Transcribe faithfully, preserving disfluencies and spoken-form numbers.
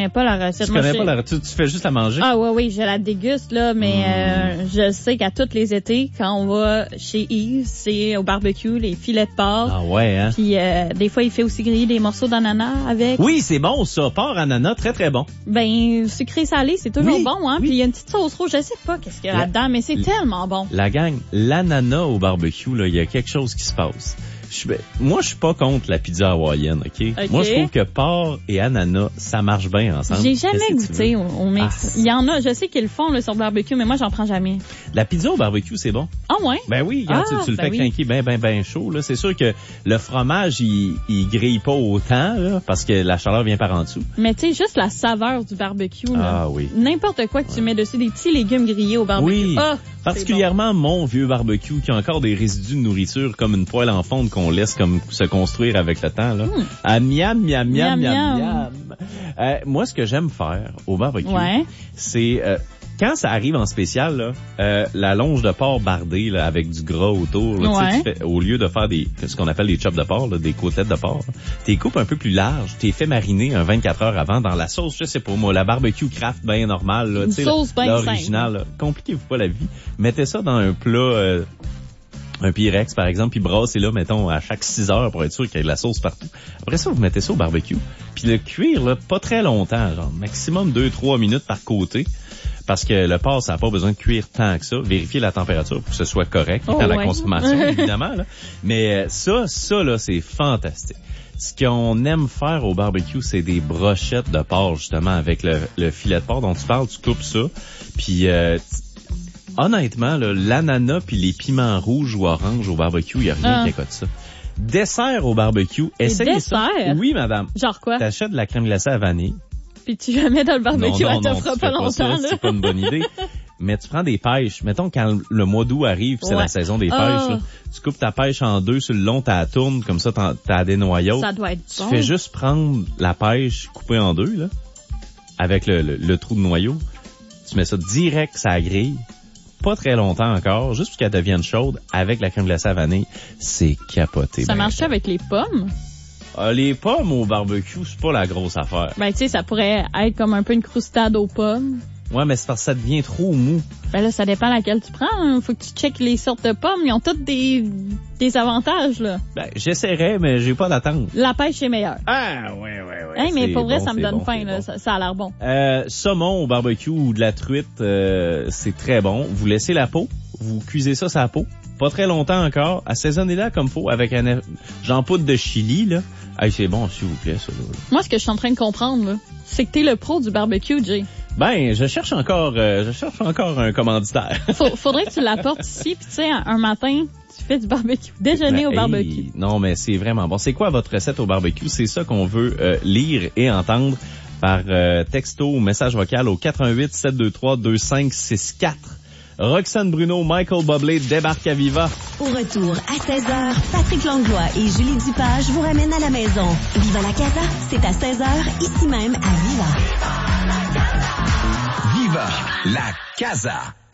connais pas la recette. Tu Moi, connais je... pas la recette, tu, tu fais juste la manger? Ah oui, oui, je la déguste, là, mais mmh. euh, je sais qu'à tous les étés, quand on va chez Yves, c'est au barbecue, les filets de porc. Ah ouais, hein? Puis euh, des fois, il fait aussi griller des morceaux d'ananas avec. Oui, c'est bon ça, porc ananas, très très bon. Ben, sucré salé, c'est toujours oui, bon, hein? Oui. Puis il y a une petite sauce rouge, je sais pas qu'est-ce qu'il y a la... là-dedans, mais c'est la... tellement bon. La gang, l'ananas au barbecue, là, il y a quelque chose qui se passe. Je, moi, je suis pas contre la pizza hawaïenne, OK? okay? Moi, je trouve que porc et ananas, ça marche bien ensemble. J'ai jamais goûté au, au mix. Ah, il y en a, je sais qu'ils le font là, sur le barbecue, mais moi, j'en prends jamais. La pizza au barbecue, c'est bon. Ah ouais? Ben oui, quand ah, tu, tu le ben fais oui. craquer bien, bien, bien chaud, là. C'est sûr que le fromage, il, il grille pas autant, là, parce que la chaleur vient par en dessous. Mais tu sais, juste la saveur du barbecue, là. Ah oui. N'importe quoi que tu mets dessus, des petits légumes grillés au barbecue. Oui. Ah, particulièrement bon. Mon vieux barbecue qui a encore des résidus de nourriture comme une poêle en fonte qu'on laisse comme se construire avec le temps, là. Mm. Ah, miam, miam, miam, miam, miam. miam. Euh, moi, ce que j'aime faire au barbecue, ouais. c'est... Euh, quand ça arrive en spécial, là, euh, la longe de porc bardée là, avec du gras autour, là, ouais. tu fais, au lieu de faire des ce qu'on appelle des chops de porc, là, des côtelettes de porc, t'es coupes un peu plus large, t'es fait mariner un vingt-quatre heures avant dans la sauce, je sais pas moi, la barbecue craft bien normale, là, une sauce bien l'original. Compliquez-vous pas la vie. Mettez ça dans un plat, euh, un Pyrex par exemple, puis brassez-là, mettons, à chaque six heures pour être sûr qu'il y ait de la sauce partout. Après ça, vous mettez ça au barbecue, puis le cuire là, pas très longtemps, genre maximum deux trois minutes par côté. Parce que le porc, ça n'a pas besoin de cuire tant que ça. Vérifiez la température pour que ce soit correct oh, dans ouais. la consommation, évidemment. Là. Mais ça, ça, là, c'est fantastique. Ce qu'on aime faire au barbecue, c'est des brochettes de porc, justement, avec le, le filet de porc dont tu parles. Tu coupes ça. Puis, euh, honnêtement, là, l'ananas puis les piments rouges ou oranges au barbecue, il n'y a rien ah. qui accote ça. Dessert au barbecue. Essayez ça. Oui, madame. Genre quoi? T'achètes de la crème glacée à vanille. Puis tu la mets dans le barbecue, non, non, elle te fera non, pas longtemps. Pas ça, c'est pas une bonne idée. Mais tu prends des pêches. Mettons, quand le mois d'août arrive, c'est ouais. la saison des pêches, oh. là, tu coupes ta pêche en deux sur le long, t'as la tourne, comme ça, t'as des noyaux. Ça doit être tu bon. fais juste prendre la pêche coupée en deux, là, avec le, le, le trou de noyau. Tu mets ça direct, ça grille. Pas très longtemps encore, juste pour qu'elle devienne chaude, avec la crème glacée à vanille. C'est capoté. Ça ben, marche avec les pommes? Euh, les pommes au barbecue, c'est pas la grosse affaire. Ben, tu sais, ça pourrait être comme un peu une croustade aux pommes. Ouais, mais c'est parce que ça devient trop mou. Ben là, ça dépend laquelle tu prends. Hein. Faut que tu checkes les sortes de pommes. Ils ont toutes des, des avantages, là. Ben, j'essaierai, mais j'ai pas d'attente. La pêche est meilleure. Ah, ouais, ouais, ouais. Hey, mais pour vrai, bon, ça me donne bon, faim, là. Bon. Ça, ça a l'air bon. Euh, saumon au barbecue ou de la truite, euh, c'est très bon. Vous laissez la peau. Vous cuisez ça sur la peau. Pas très longtemps encore. Assaisonnez-la comme faut avec un genre poudre de chili, là. Hey, c'est bon, s'il vous plaît, ça, là. Moi, ce que je suis en train de comprendre, là, c'est que t'es le pro du barbecue, Jay. Ben, je cherche encore, euh, je cherche encore un commanditaire. Faudrait que tu l'apportes ici, puis tu sais, un matin, tu fais du barbecue. Déjeuner ben, au barbecue. Hey, non, mais c'est vraiment bon. C'est quoi votre recette au barbecue? C'est ça qu'on veut euh, lire et entendre par euh, texto ou message vocal au quatre un huit, sept deux trois, deux cinq six quatre. Roxane Bruno, Michael Bublé débarque à Viva. Au retour à seize heures, Patrick Langlois et Julie Dupage vous ramènent à la maison. Viva la Casa, c'est à seize heures, ici même à Viva. Viva la Casa.